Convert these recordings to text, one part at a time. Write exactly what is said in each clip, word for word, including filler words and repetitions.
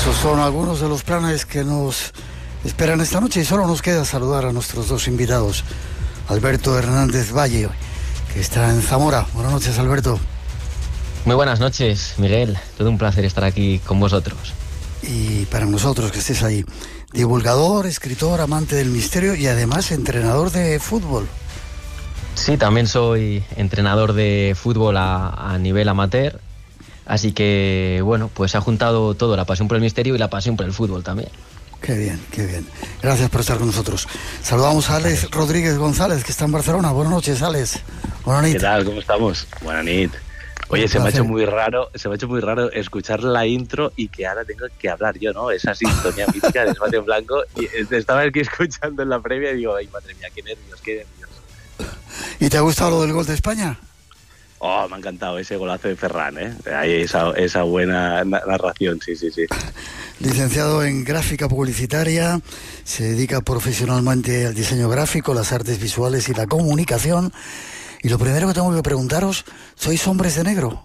Estos son algunos de los planes que nos esperan esta noche y solo nos queda saludar a nuestros dos invitados. Alberto Hernández Valle, que está en Zamora. Buenas noches, Alberto. Muy buenas noches, Miguel. Todo un placer estar aquí con vosotros. Y para nosotros que estés ahí, divulgador, escritor, amante del misterio y además entrenador de fútbol. Sí, también soy entrenador de fútbol a, a nivel amateur. Así que, bueno, pues se ha juntado todo, la pasión por el misterio y la pasión por el fútbol también. Qué bien, qué bien. Gracias por estar con nosotros. Saludamos a Alex Rodríguez González, que está en Barcelona. Buenas noches, Alex. Buenas noches. ¿Qué tal? ¿Cómo estamos? Buenas noches. Oye, se me ha hecho muy raro, se me ha hecho muy raro escuchar la intro y que ahora tengo que hablar yo, ¿no? Esa sintonía mítica de Espacio en Blanco. Y estaba aquí escuchando en la previa y digo, ay, madre mía, qué nervios, qué nervios. ¿Y te ha gustado lo del gol de España? Oh, me ha encantado ese golazo de Ferran, ¿eh? Ahí esa, esa buena narración, sí, sí, sí. Licenciado en gráfica publicitaria, se dedica profesionalmente al diseño gráfico, las artes visuales y la comunicación. Y lo primero que tengo que preguntaros, ¿sois hombres de negro?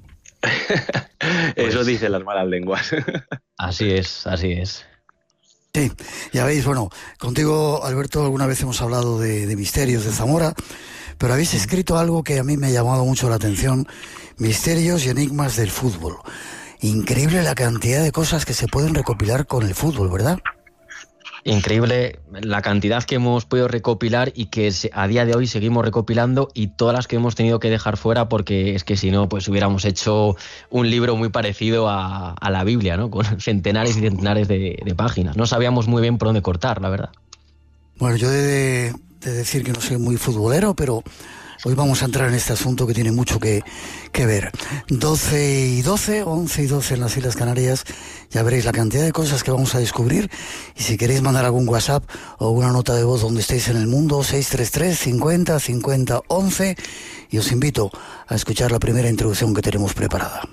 Eso pues, dicen las malas lenguas. Así es, así es. Sí, ya veis, bueno, contigo, Alberto, alguna vez hemos hablado de, de misterios de Zamora, pero habéis escrito algo que a mí me ha llamado mucho la atención, misterios y enigmas del fútbol. Increíble la cantidad de cosas que se pueden recopilar con el fútbol, ¿verdad? Increíble la cantidad que hemos podido recopilar y que a día de hoy seguimos recopilando, y todas las que hemos tenido que dejar fuera porque es que si no, pues hubiéramos hecho un libro muy parecido a, a la Biblia, ¿no? Con centenares y centenares de, de páginas. No sabíamos muy bien por dónde cortar, la verdad. Bueno, yo he de, de decir que no soy muy futbolero, pero hoy vamos a entrar en este asunto que tiene mucho que, que ver. doce y doce, once y doce en las Islas Canarias. Ya veréis la cantidad de cosas que vamos a descubrir. Y si queréis mandar algún WhatsApp o una nota de voz donde estéis en el mundo, seis tres tres, cincuenta, cincuenta, once. Y os invito a escuchar la primera introducción que tenemos preparada.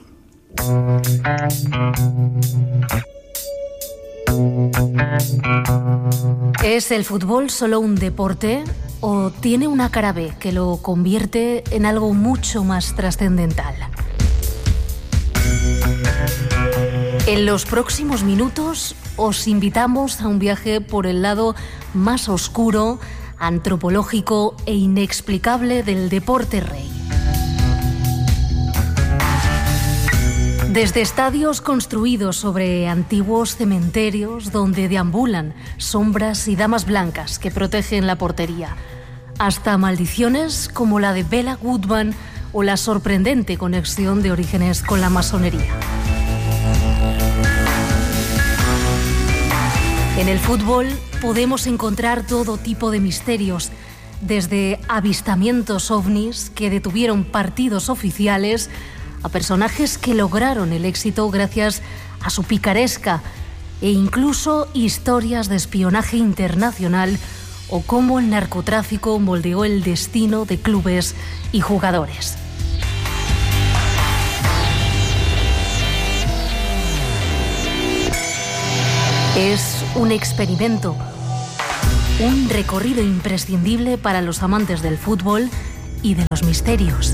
¿Es el fútbol solo un deporte o tiene una cara B que lo convierte en algo mucho más trascendental? En los próximos minutos os invitamos a un viaje por el lado más oscuro, antropológico e inexplicable del deporte rey. Desde estadios construidos sobre antiguos cementerios donde deambulan sombras y damas blancas que protegen la portería, hasta maldiciones como la de Bella Goodman o la sorprendente conexión de orígenes con la masonería. En el fútbol podemos encontrar todo tipo de misterios, desde avistamientos ovnis que detuvieron partidos oficiales a personajes que lograron el éxito gracias a su picaresca, e incluso historias de espionaje internacional o cómo el narcotráfico moldeó el destino de clubes y jugadores. Es un experimento, un recorrido imprescindible para los amantes del fútbol y de los misterios.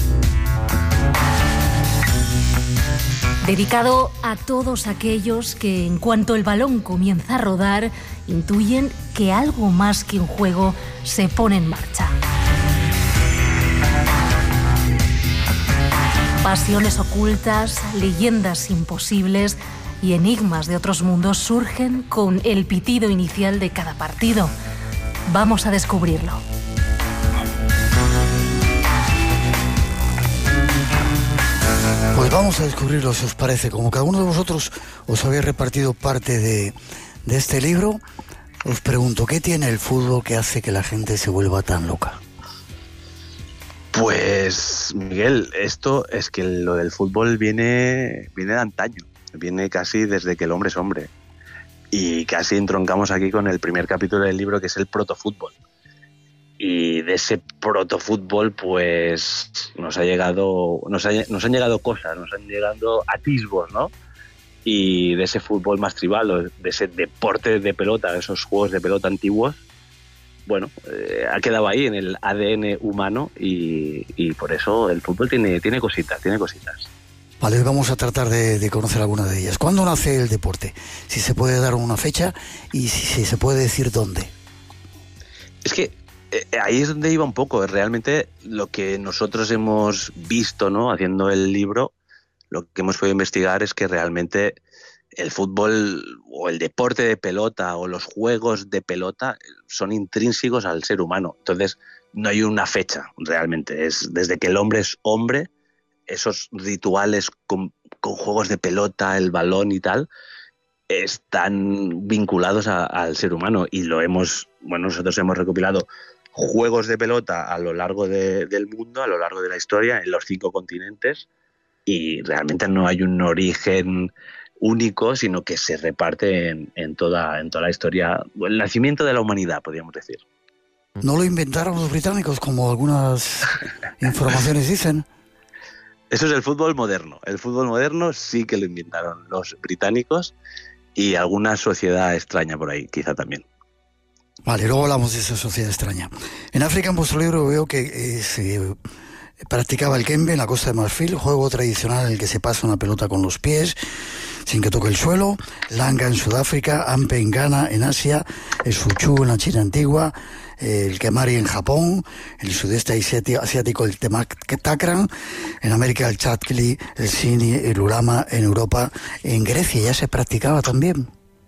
Dedicado a todos aquellos que, en cuanto el balón comienza a rodar, intuyen que algo más que un juego se pone en marcha. Pasiones ocultas, leyendas imposibles y enigmas de otros mundos surgen con el pitido inicial de cada partido. Vamos a descubrirlo. Pues vamos a descubrirlo, si os parece. Como cada uno de vosotros os habéis repartido parte de, de este libro, os pregunto, ¿qué tiene el fútbol que hace que la gente se vuelva tan loca? Pues, Miguel, esto es que lo del fútbol viene, viene de antaño, viene casi desde que el hombre es hombre. Y casi entroncamos aquí con el primer capítulo del libro, que es el protofútbol. Y de ese protofútbol, pues, nos ha llegado, nos, ha, nos han llegado cosas, nos han llegado atisbos, ¿no? Y de ese fútbol más tribal, de ese deporte de pelota, de esos juegos de pelota antiguos, bueno, eh, ha quedado ahí en el A D N humano y, y por eso el fútbol tiene, tiene cositas, tiene cositas. Vale, hoy vamos a tratar de, de conocer alguna de ellas. ¿Cuándo nace el deporte? Si se puede dar una fecha y si, si se puede decir dónde. Es que eh, ahí es donde iba un poco. Realmente lo que nosotros hemos visto, ¿no? Haciendo el libro, lo que hemos podido investigar es que realmente el fútbol o el deporte de pelota o los juegos de pelota son intrínsecos al ser humano. Entonces no hay una fecha realmente. Es desde que el hombre es hombre, esos rituales con, con juegos de pelota, el balón y tal, están vinculados a, al ser humano, y lo hemos, bueno, nosotros hemos recopilado juegos de pelota a lo largo de, del mundo, a lo largo de la historia, en los cinco continentes, y realmente no hay un origen único, sino que se reparte en, en, toda, en toda la historia, el nacimiento de la humanidad, podríamos decir. ¿No lo inventaron los británicos, como algunas informaciones dicen? Eso es el fútbol moderno. El fútbol moderno sí que lo inventaron los británicos y alguna sociedad extraña por ahí, quizá también. Vale, luego hablamos de esa sociedad extraña. En África, en vuestro libro, veo que eh, se practicaba el kembe en la Costa de Marfil, juego tradicional en el que se pasa una pelota con los pies sin que toque el suelo. Langa en Sudáfrica, Ampe en Ghana, en Asia, el Suchu en la China antigua, el Kemari en Japón, en el sudeste asiático el Temak-Takran, en América el Chatkli, el Sini, el Ulama, en Europa, en Grecia ya se practicaba también.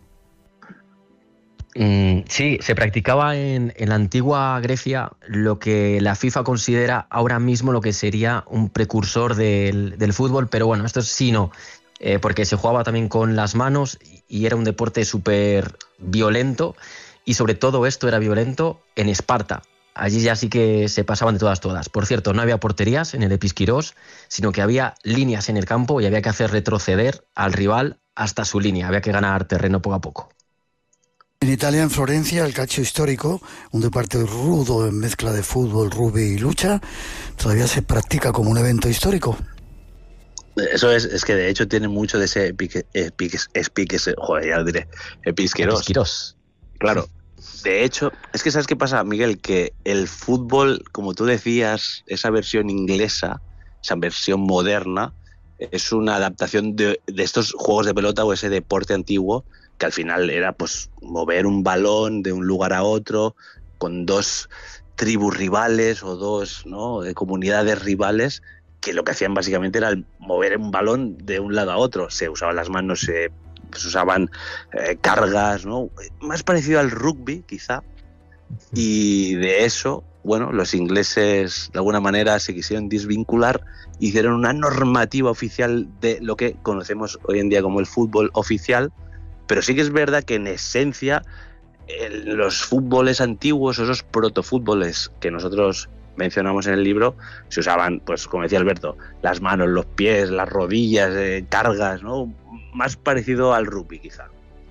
Mm, sí, se practicaba en, en la antigua Grecia lo que la FIFA considera ahora mismo lo que sería un precursor del, del fútbol, pero bueno, esto sí no, eh, porque se jugaba también con las manos y era un deporte súper violento. Y sobre todo esto era violento en Esparta. Allí ya sí que se pasaban de todas todas. Por cierto, no había porterías en el Episkiros, sino que había líneas en el campo y había que hacer retroceder al rival hasta su línea. Había que ganar terreno poco a poco. En Italia, en Florencia, el calcio histórico, un deporte rudo en mezcla de fútbol, rugby y lucha, todavía se practica como un evento histórico. Eso es, es que de hecho tiene mucho de ese epique, epique, epique, joder, ya lo diré, Episkiros. Episkiros. Claro. De hecho, es que ¿sabes qué pasa, Miguel? Que el fútbol, como tú decías, esa versión inglesa, esa versión moderna, es una adaptación de, de estos juegos de pelota o ese deporte antiguo, que al final era pues mover un balón de un lugar a otro con dos tribus rivales o dos, ¿no?, de comunidades rivales, que lo que hacían básicamente era mover un balón de un lado a otro. Se usaban las manos, se... se usaban eh, cargas, ¿no? Más parecido al rugby, quizá. Y de eso, bueno, los ingleses de alguna manera se quisieron desvincular, hicieron una normativa oficial de lo que conocemos hoy en día como el fútbol oficial, pero sí que es verdad que en esencia el, los fútboles antiguos, esos protofútboles que nosotros mencionamos en el libro, se usaban, pues como decía Alberto, las manos, los pies, las rodillas, eh, cargas, ¿no? Más parecido al rugby, quizá.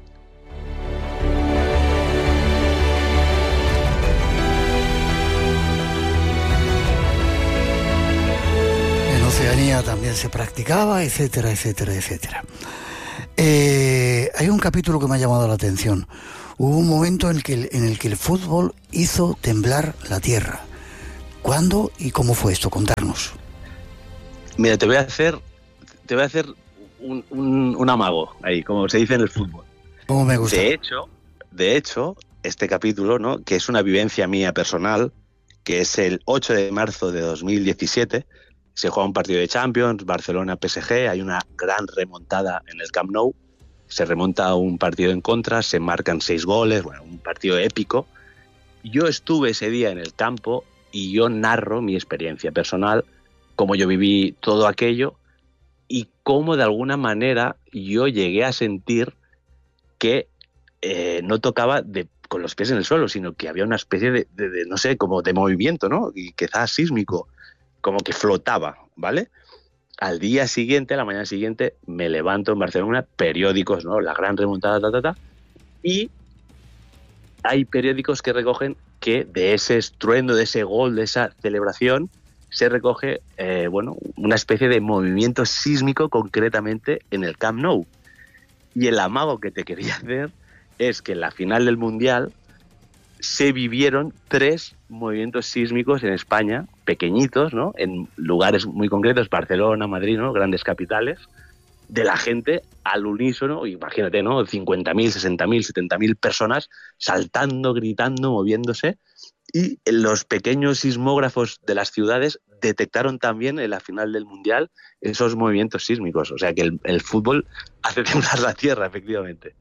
En Oceanía también se practicaba, etcétera, etcétera, etcétera. Eh, hay un capítulo que me ha llamado la atención. Hubo un momento en el que, en el, que el fútbol hizo temblar la tierra. ¿Cuándo y cómo fue esto? Contarnos. Mira, te voy a hacer, te voy a hacer un, un, un amago ahí, como se dice en el fútbol. ¿Cómo me gusta? De hecho, de hecho, este capítulo, ¿no?, que es una vivencia mía personal, que es el ocho de marzo de dos mil diecisiete, se juega un partido de Champions, Barcelona-P S G, hay una gran remontada en el Camp Nou, se remonta a un partido en contra, se marcan seis goles, bueno, un partido épico. Yo estuve ese día en el campo y yo narro mi experiencia personal, cómo yo viví todo aquello y cómo de alguna manera yo llegué a sentir que eh, no tocaba de, con los pies en el suelo, sino que había una especie de, de, de, no sé, como de movimiento, ¿no? Y quizás sísmico, como que flotaba, ¿vale? Al día siguiente, a la mañana siguiente, me levanto en Barcelona, periódicos, ¿no? La gran remontada, ta, ta, ta, y hay periódicos que recogen que de ese estruendo, de ese gol, de esa celebración, se recoge, eh, bueno, una especie de movimiento sísmico concretamente en el Camp Nou. Y el amago que te quería hacer es que en la final del Mundial se vivieron tres movimientos sísmicos en España, pequeñitos, ¿no? En lugares muy concretos, Barcelona, Madrid, ¿no? Grandes capitales, de la gente al unísono, imagínate, ¿no? cincuenta mil, sesenta mil, setenta mil personas saltando, gritando, moviéndose, y los pequeños sismógrafos de las ciudades detectaron también en la final del Mundial esos movimientos sísmicos. O sea que el, el fútbol hace temblar la tierra, efectivamente.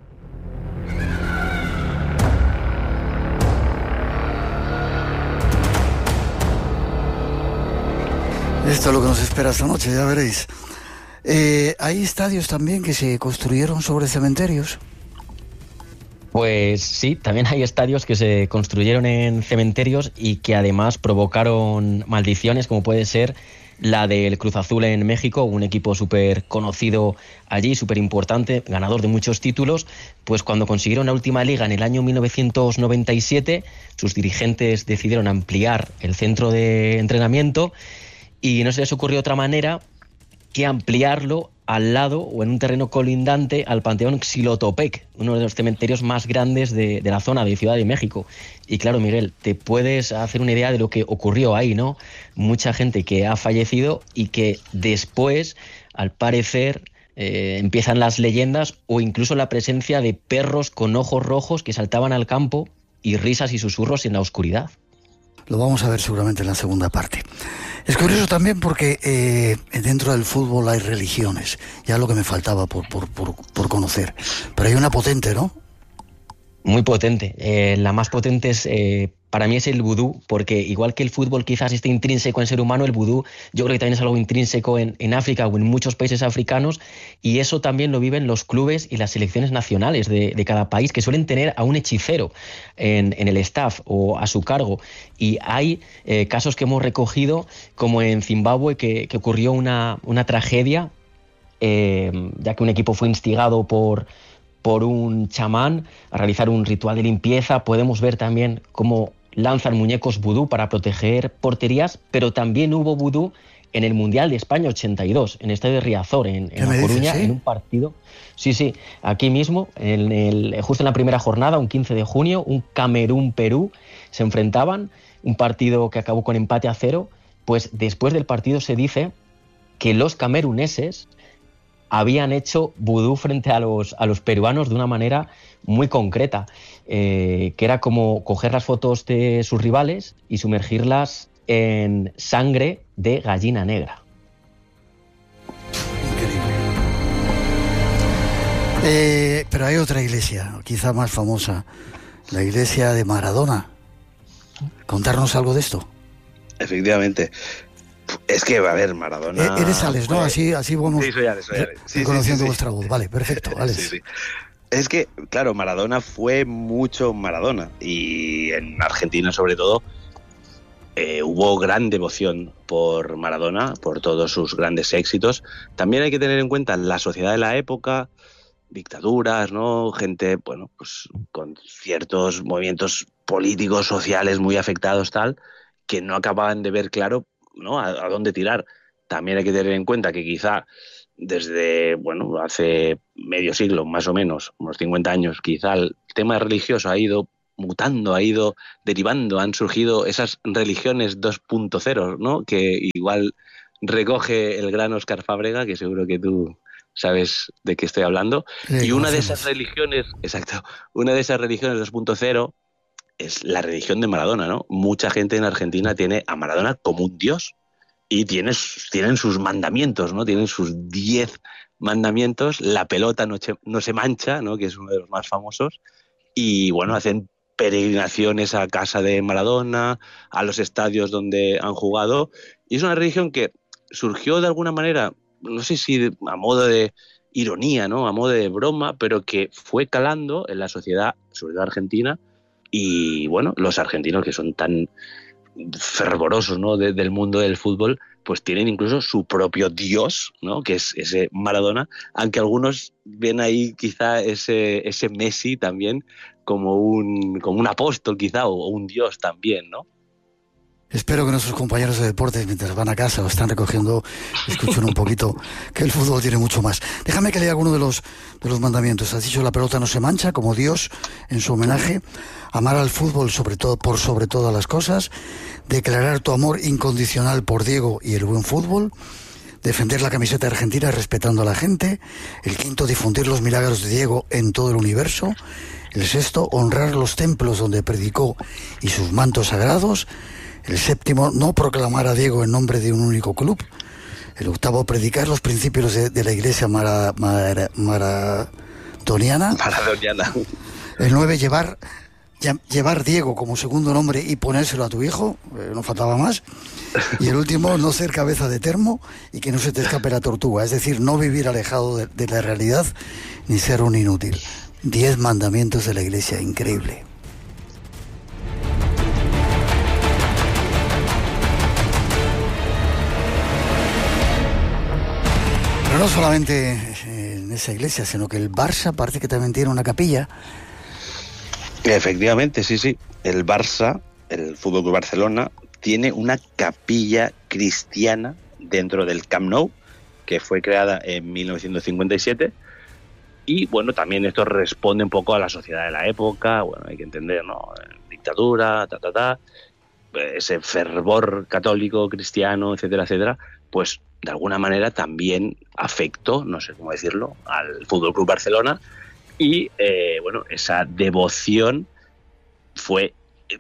Esto es lo que nos espera esta noche, ya veréis. Eh, ¿Hay estadios también que se construyeron sobre cementerios? Pues sí, también hay estadios que se construyeron en cementerios y que además provocaron maldiciones, como puede ser la del Cruz Azul en México, un equipo súper conocido allí, súper importante, ganador de muchos títulos. Pues cuando consiguieron la última liga en el año mil novecientos noventa y siete, sus dirigentes decidieron ampliar el centro de entrenamiento y no se les ocurrió otra manera que ampliarlo al lado o en un terreno colindante al Panteón Xilotepec, uno de los cementerios más grandes de, de la zona de Ciudad de México. Y claro, Miguel, te puedes hacer una idea de lo que ocurrió ahí, ¿no? Mucha gente que ha fallecido y que después, al parecer, eh, empiezan las leyendas o incluso la presencia de perros con ojos rojos que saltaban al campo y risas y susurros en la oscuridad. Lo vamos a ver seguramente en la segunda parte. Es curioso también porque eh, dentro del fútbol hay religiones, ya lo que me faltaba por, por, por, por conocer. Pero hay una potente, ¿no? Muy potente. Eh, la más potente es, eh, para mí es el vudú, porque igual que el fútbol quizás esté intrínseco en ser humano, el vudú yo creo que también es algo intrínseco en, en África o en muchos países africanos, y eso también lo viven los clubes y las selecciones nacionales de, de cada país, que suelen tener a un hechicero en, en el staff o a su cargo. Y hay eh, casos que hemos recogido, como en Zimbabue, que, que ocurrió una, una tragedia, eh, ya que un equipo fue instigado por... por un chamán a realizar un ritual de limpieza. Podemos ver también cómo lanzan muñecos vudú para proteger porterías, pero también hubo vudú en el Mundial de España ochenta y dos, en el estadio de Riazor, en, en La Coruña, dices, ¿sí? En un partido. Sí, sí, aquí mismo, en el, justo en la primera jornada, un quince de junio, un Camerún-Perú se enfrentaban, un partido que acabó con empate a cero. Pues después del partido se dice que los cameruneses habían hecho vudú frente a los, a los peruanos de una manera muy concreta, eh, que era como coger las fotos de sus rivales y sumergirlas en sangre de gallina negra. Increíble. Eh, pero hay otra iglesia, quizá más famosa, la iglesia de Maradona. ¿Contarnos algo de esto? Efectivamente. Es que, a ver, Maradona... Eh, eres Alex, ¿no? Así, así vamos... Sí, soy Alex, soy Alex. Sí, conociendo sí, sí, vuestra sí. voz. Vale, perfecto, Alex. Sí, sí. Es que, claro, Maradona fue mucho Maradona. Y en Argentina, sobre todo, eh, hubo gran devoción por Maradona, por todos sus grandes éxitos. También hay que tener en cuenta la sociedad de la época, dictaduras, ¿no? Gente, bueno, pues con ciertos movimientos políticos, sociales muy afectados, tal, que no acababan de ver claro, ¿no? A, a dónde tirar. También hay que tener en cuenta que quizá desde, bueno, hace medio siglo, más o menos, unos cincuenta años, quizá el tema religioso ha ido mutando, ha ido derivando, han surgido esas religiones dos punto cero, ¿no? Que igual recoge el gran Óscar Fábrega, que seguro que tú sabes de qué estoy hablando. Sí, y una de esas religiones, exacto, una de esas religiones dos punto cero es la religión de Maradona, ¿no? Mucha gente en Argentina tiene a Maradona como un dios y tiene, tienen sus mandamientos, ¿no? Tienen sus diez mandamientos. La pelota no, che, no se mancha, ¿no? Que es uno de los más famosos. Y, bueno, hacen peregrinaciones a casa de Maradona, a los estadios donde han jugado. Y es una religión que surgió de alguna manera, no sé si a modo de ironía, ¿no? A modo de broma, pero que fue calando en la sociedad, sobre todo argentina. Y bueno, los argentinos, que son tan fervorosos, ¿no? de, del mundo del fútbol, pues tienen incluso su propio dios, ¿no? Que es ese Maradona, aunque algunos ven ahí quizá ese, ese Messi también como un, como un apóstol quizá, o, o un dios también, ¿no? Espero que nuestros compañeros de deportes, mientras van a casa o están recogiendo, escuchen un poquito que el fútbol tiene mucho más. Déjame que lea alguno de los, de los mandamientos. Has dicho: la pelota no se mancha, como Dios en su homenaje. Amar al fútbol sobre todo, por sobre todas las cosas. Declarar tu amor incondicional por Diego y el buen fútbol. Defender la camiseta argentina respetando a la gente. El quinto, difundir los milagros de Diego en todo el universo. El sexto, honrar los templos donde predicó y sus mantos sagrados. El séptimo, no proclamar a Diego en nombre de un único club. El octavo, predicar los principios de, de la iglesia mara, mara, maratoniana. Maradoniana. El nueve, llevar, ya, llevar Diego como segundo nombre y ponérselo a tu hijo, eh, no faltaba más. Y el último, no ser cabeza de termo y que no se te escape la tortuga, es decir, no vivir alejado de, de la realidad ni ser un inútil. Diez mandamientos de la iglesia, increíble. Pero no solamente en esa iglesia, sino que el Barça parece que también tiene una capilla. Efectivamente, sí, sí. El Barça, el Fútbol Club Barcelona, tiene una capilla cristiana dentro del Camp Nou, que fue creada en mil novecientos cincuenta y siete. Y bueno, también esto responde un poco a la sociedad de la época. Bueno, hay que entender, ¿no? Dictadura, ta, ta, ta. Ese fervor católico, cristiano, etcétera, etcétera. Pues de alguna manera también afectó, no sé cómo decirlo, al Fútbol Club Barcelona, y eh, bueno, esa devoción fue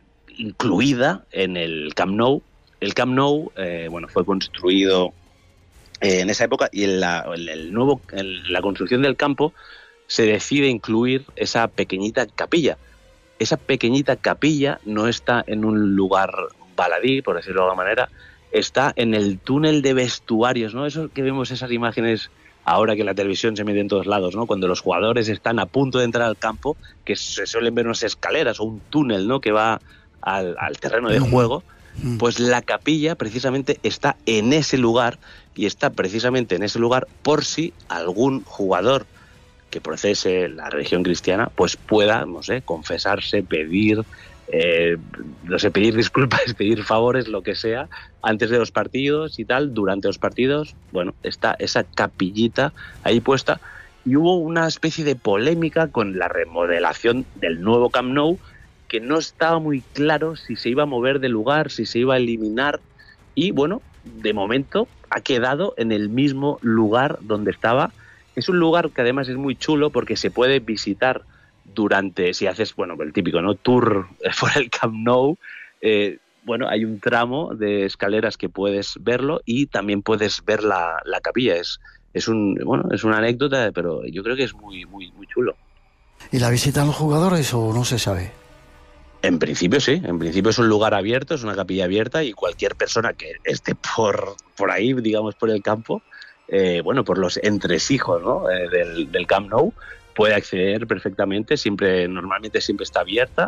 incluida en el Camp Nou. El Camp Nou eh, bueno, fue construido eh, en esa época, y en la, en el nuevo, en la construcción del campo se decide incluir esa pequeñita capilla. Esa pequeñita capilla no está en un lugar baladí, por decirlo de alguna manera, está en el túnel de vestuarios, ¿no? Eso que vemos, esas imágenes ahora que la televisión se mete en todos lados, ¿no? Cuando los jugadores están a punto de entrar al campo, que se suelen ver unas escaleras o un túnel, ¿no? Que va al, al terreno de juego, pues la capilla precisamente está en ese lugar, y está precisamente en ese lugar por si algún jugador que procese la religión cristiana, pues pueda, no sé, confesarse, pedir... Eh, no sé, pedir disculpas, pedir favores, lo que sea, antes de los partidos y tal, durante los partidos. Bueno, está esa capillita ahí puesta, y hubo una especie de polémica con la remodelación del nuevo Camp Nou, que no estaba muy claro si se iba a mover de lugar, si se iba a eliminar, y bueno, de momento ha quedado en el mismo lugar donde estaba. Es un lugar que además es muy chulo porque se puede visitar durante, si haces, bueno, el típico, ¿no? Tour por el Camp Nou, eh, bueno, hay un tramo de escaleras que puedes verlo, y también puedes ver la, la capilla. Es, es un, bueno, es una anécdota, pero yo creo que es muy, muy, muy chulo. ¿Y la visitan los jugadores o no se sabe? En principio sí, en principio es un lugar abierto, es una capilla abierta, y cualquier persona que esté por, por ahí, digamos, por el campo, eh, bueno, por los entresijos, ¿no? eh, del, del Camp Nou, puede acceder perfectamente. Siempre, normalmente siempre está abierta,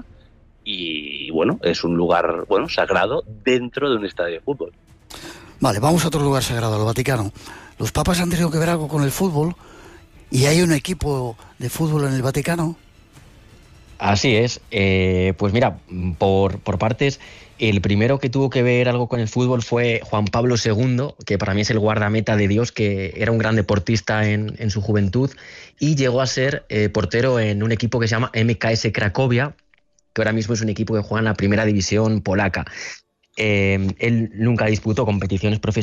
y bueno, es un lugar, bueno, sagrado dentro de un estadio de fútbol. Vale, vamos a otro lugar sagrado, al Vaticano. Los papas han tenido que ver algo con el fútbol, y hay un equipo de fútbol en el Vaticano. Así es, eh, pues mira, por, por partes, el primero que tuvo que ver algo con el fútbol fue Juan Pablo segundo, que para mí es el guardameta de Dios, que era un gran deportista en, en su juventud, y llegó a ser eh, portero en un equipo que se llama M K S Cracovia, que ahora mismo es un equipo que juega en la primera división polaca. Eh, él nunca disputó competiciones profesionales,